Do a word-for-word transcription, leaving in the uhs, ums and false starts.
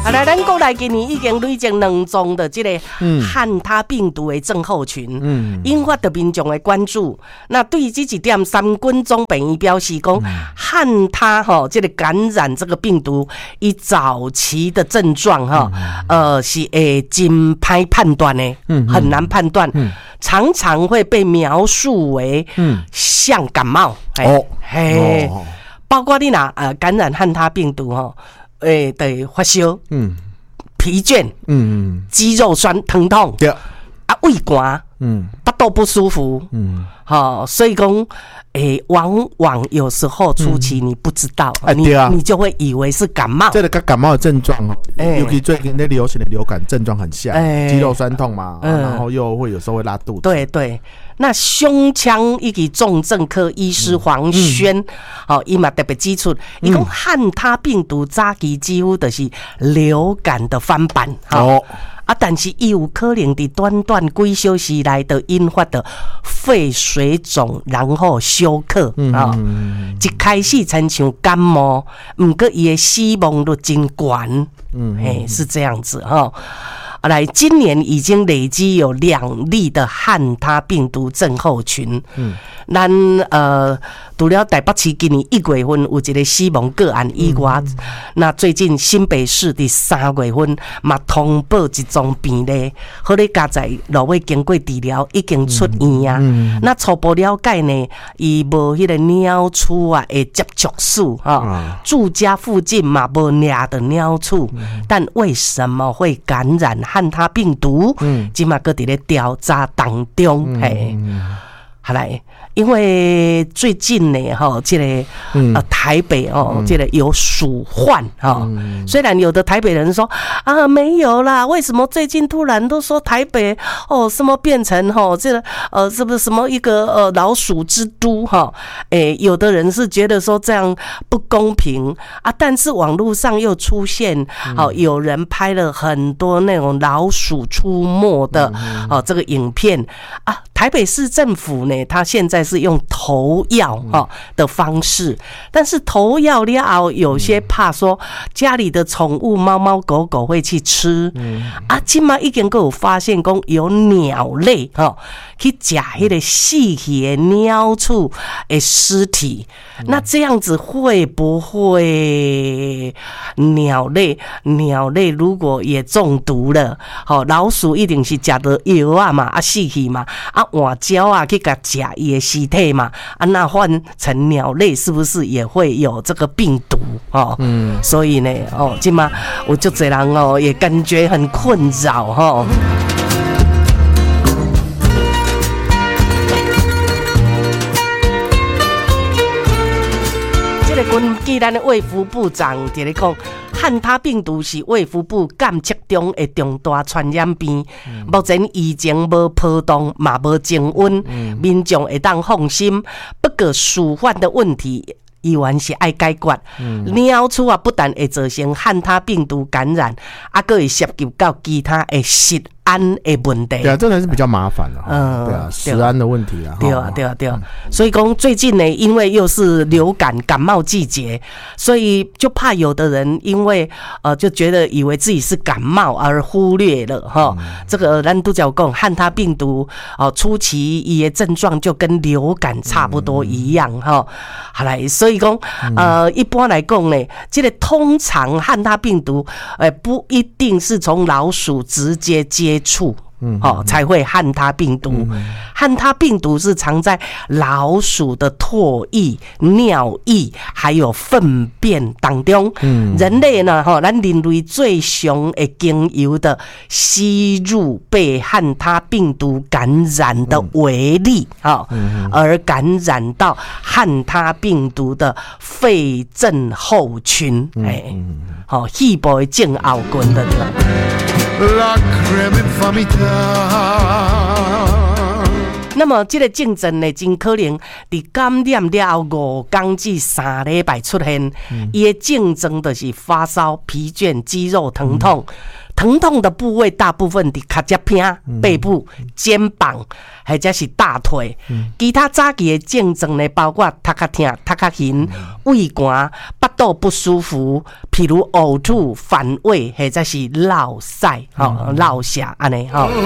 好来，咱国内今年已经累积两宗的这个汉他病毒的症候群，嗯，引发的民众的关注。那对于这一点，三军总病院表示讲，汉他哈这个感染这个病毒，以早期的症状哈，呃是诶真歹判断的，很难判断，常常会被描述为像感冒，哦，嘿，包括你拿呃感染汉他病毒哈。诶，对，发烧，嗯，疲倦，嗯，肌肉酸疼痛，对，啊，胃寒，嗯，巴肚不舒服，嗯，好、哦，所以讲，诶，往往有时候初期你不知道，嗯、你、欸啊、你就会以为是感冒， 这个跟感冒的症状哦，欸、尤其最近那流行的流感症状很像，欸、肌肉酸痛嘛，嗯、然后又会有时候会拉肚子， 对对。那胸腔以及重症科医师黄轩，好、嗯，伊、嗯、嘛特别指出，伊讲汉他病毒早期几乎就是流感的翻版，哦，啊，但是伊有可能伫短短几小时内就引发的肺水肿，然后休克，啊、嗯，一开始亲像感冒，不过伊的死亡率真高，嗯，嘿，是这样子哈。来，今年已经累积有两例的汉他病毒症候群。嗯，咱呃，除了台北市今年一月份有一个死亡个案以外，嗯、那最近新北市的三月份嘛通报一宗病例，好咧加在落尾经过治疗已经出院啊。嗯嗯、那初步了解呢，伊无迄个鸟鼠啊的接触史哈，嗯、住家附近嘛无抓的鸟鼠，嗯、但为什么会感染汉他病毒？嗯，今嘛搁伫咧调查当中，嘿、嗯，好来。因为最近呢，哈，这个呃台北哦，嗯、这个有鼠患哈。嗯、虽然有的台北人说啊没有啦，为什么最近突然都说台北哦什么变成哈这个呃是不是什么一个呃老鼠之都哈？诶，有的人是觉得说这样不公平啊，但是网络上又出现哦有人拍了很多那种老鼠出没的哦这个影片啊，台北市政府呢，他现在是用投药的方式，但是投药了后，有些怕说家里的宠物猫猫狗狗会去吃，嗯、啊，今嘛已经有发现讲有鸟类哈去吃那个死去的鸟鼠的尸体，嗯、那这样子会不会鸟类鸟类如果也中毒了，好老鼠一定是吃的药啊嘛，啊死去嘛，啊换鸟啊去甲吃伊的尸体嘛，啊，那换成鸟类是不是也会有这个病毒哦？嗯，所以呢，哦，今嘛我就这样哦，也感觉很困扰哈、哦。这个根据咱的卫福部长在咧讲。汉他病毒是卫福部监测中的重大传染病，嗯、目前疫情无波动，嘛无升温，嗯、民众会当放心。不过鼠患的问题依然是爱解决。嗯、鸟鼠啊，不但会造成汉他病毒感染，啊，还会涉及到其他的食安的问题。 对啊，这还是比较麻烦的。嗯，对啊，食安的问题啊。 对啊，对啊，对啊。所以讲最近呢，因为又是流感感冒季节，所以就怕有的人因为呃就觉得以为自己是感冒而忽略了哈。嗯、这个咱都讲讲汉他病毒哦、呃，初期伊的症状就跟流感差不多一样哈。嗯、好来，所以讲呃一般来讲呢，这个通常汉他病毒呃不一定是从老鼠直接接触。嗯，哦，才会汉他病毒。嗯、汉他病毒是藏在老鼠的唾液、尿液还有粪便当中。嗯，人类呢，哈，咱人类最常会经由的吸入被汉他病毒感染的微粒，哈、嗯，而感染到汉他病毒的肺症候群，哎、嗯，好、嗯，细部的症候群的对吧？那么这个症状呢，真可能在感染了后五天至三礼拜出现。伊的症状就是发烧、疲倦、肌肉疼痛。嗯疼痛的部位大部分伫脚趾片、背部、肩膀，或者是大腿。其他早期的症状呢，包括头壳痛、头壳晕、胃寒、巴肚不舒服，譬如呕吐、反胃，或者是落屎、吼、落瀉安尼吼。